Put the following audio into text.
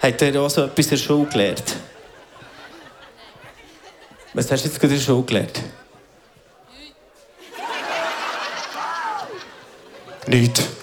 Habt ihr auch so etwas in der Schule gelernt? Was hast du jetzt gerade in der Schule gelernt? Nichts.